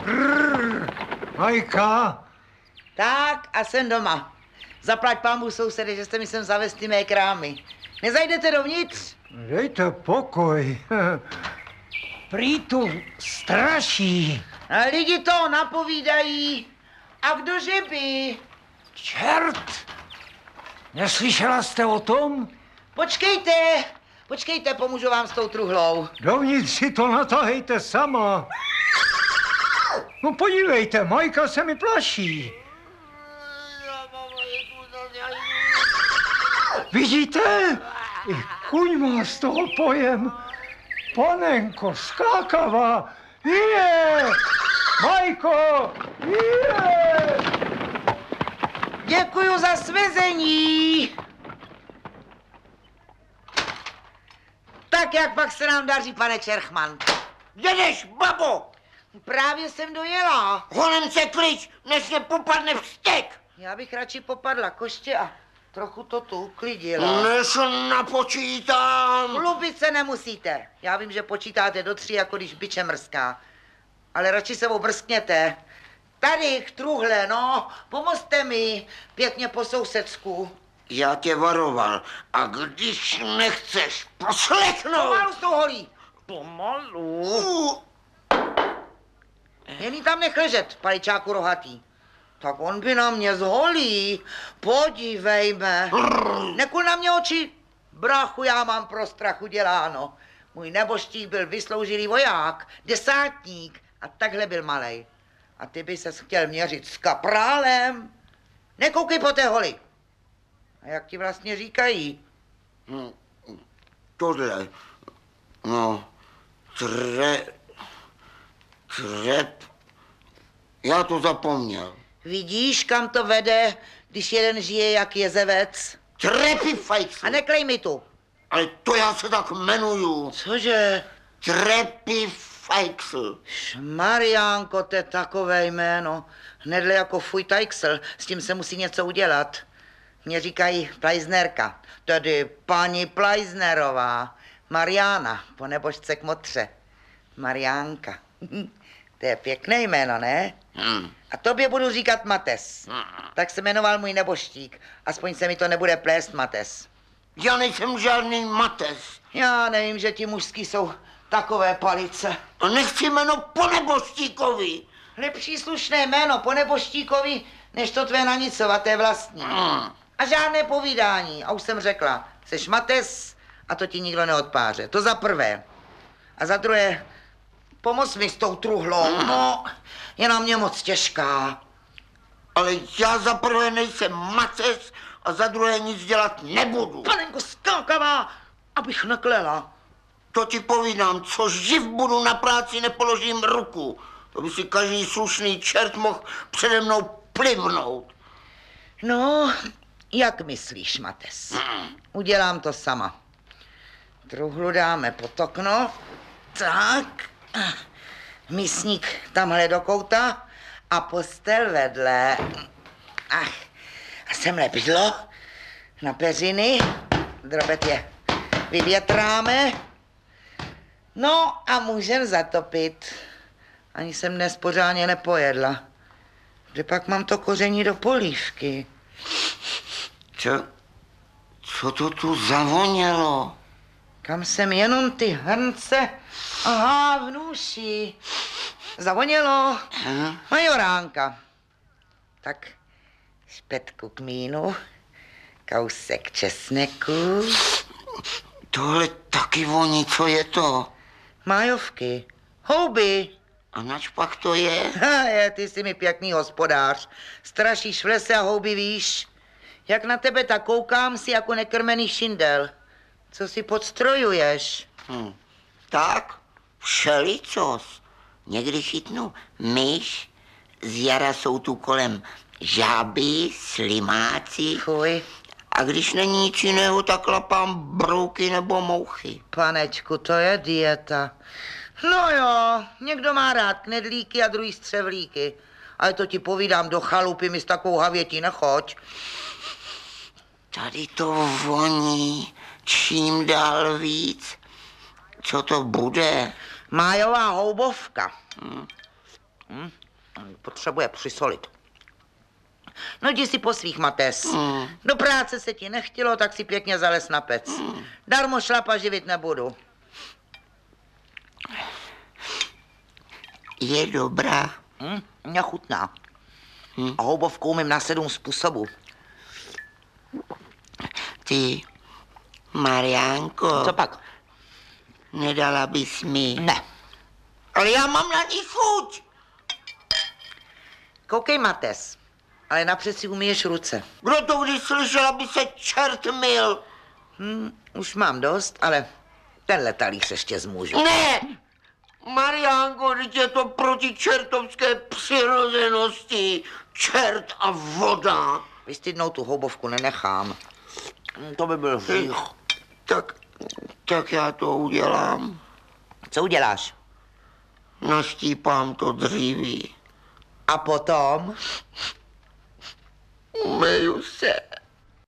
Majka? Tak a jsem doma. Zaplať pánbůh sousede, že jste mi sem zavést mé krámy. Nezajdete dovnitř? Dejte pokoj. Prý tu straší. A lidi to napovídají. A kdože by? Čert! Neslyšela jste o tom? Počkejte, pomůžu vám s tou truhlou. Dovnitř si to natahejte sama. No podívejte, Majka se mi plaší. Vidíte? I kuň má z toho pojem. Panenko, skákavá. Je! Majko! Je! Děkuju za svezení. Tak jak pak se nám daří, pane Čerchman? Jedeš, babo! Právě jsem dojela. Honem se klič, než mě popadne vztek! Já bych radši popadla koště a trochu to tu uklidila. Než napočítám! Chlubit se nemusíte. Já vím, že počítáte do 3, jako když biče mrská. Ale radši se obrskněte. Tady k truhle, no, pomozte mi. Pěkně po sousedsku. Já tě varoval. A když nechceš poslechnout... Pomalu s tou holí. Pomalu? Jen jí tam nech ležet, paličáku rohatý. Tak on by na mě zholí. Podívejme. Nekul na mě oči. Bráchu, já mám pro strachu děláno. Můj neboštík byl vysloužilý voják, desátník a takhle byl malej. A ty by ses chtěl měřit s kaprálem? Nekoukej po té holi. A jak ti vlastně říkají? Tohle. No, trep. Já to zapomněl. Vidíš, kam to vede, když jeden žije jak jezevec? Trepy fajců. A neklej mi tu. Ale to já se tak jmenuju. Cože? Trepy fajců. Mariánko, to je takové jméno. Hnedle jako fuj tajksl, s tím se musí něco udělat. Mě říkají Plajznerka, tedy paní Plajznerová. Mariána, po nebožce k motře. Mariánka. To je pěkné jméno, ne? A tobě budu říkat Mates. Tak se jmenoval můj neboštík. Aspoň se mi to nebude plést, Mates. Já nejsem žádný Mates. Já nevím, že ti mužský jsou takové palice. A nechci jméno po neboštíkovi. Lepší slušné jméno po neboštíkovi, než to tvé nanicovaté vlastní. A žádné povídání. A už jsem řekla, jseš Mates a to ti nikdo neodpáře. To za prvé. A za druhé, pomoz mi s tou truhlou. No, je na mě moc těžká. Ale já za prvé nejsem Mates a za druhé nic dělat nebudu. Panenko skákavá, abych neklela. To ti povídám, co živ budu na práci, nepoložím ruku. To by si každý slušný čert mohl přede mnou plivnout. No, jak myslíš, Mates? Udělám to sama. Truhlu dáme pod okno. Tak. Mísník tamhle do kouta a postel vedle. Ach, a semhle bydlo na peřiny. Drobet je vyvětráme. No a můžem zatopit. Ani jsem dnes pořádně nepojedla. Kde pak mám to koření do polívky? Co to tu zavonělo? Kam jsem jenom ty hrnce a hávnuši. Zavonělo majoránka. Tak špetku kmínu, kousek česneku. Tohle taky voní, co je to? Májovky, houby. A nač pak to je? Ty jsi mi pěkný hospodář. Strašíš v lese a houby víš. Jak na tebe tak koukám, si jako nekrmený šindel. Co si podstrojuješ? Tak, všelicos. Někdy chytnu myš, z jara jsou tu kolem žáby, slimáci. Fuj. A když není nic jiného, tak lapám brouky nebo mouchy. Panečku, to je dieta. No jo, někdo má rád knedlíky a druhý střevlíky. Ale to ti povídám, do chalupy mi s takovou havětí nechoď. Tady to voní čím dál víc. Co to bude? Májová houbovka. Potřebuje přisolit. No jdi si po svých, Mates. Do práce se ti nechtělo, tak si pěkně zales na pec. Darmo šlapa živit nebudu. Je dobrá. Mně chutná. A houbovku umím na 7 způsobů. Ty, Mariánko, Co pak? nedala bys mi. Ne. Ale já mám na ní chuť. Koukej, Mates, ale napřed si umyješ ruce. Kdo to když slyšel, aby se čert myl? Už mám dost, ale tenhle talíř ještě zmůžu. Ne! Mariánko, teď je to proti čertovské přirozenosti. Čert a voda. Vystydnou tu houbovku nenechám. To by byl hřích. Tak já to udělám. Co uděláš? Naštípám to dříví. A potom? Umeju se.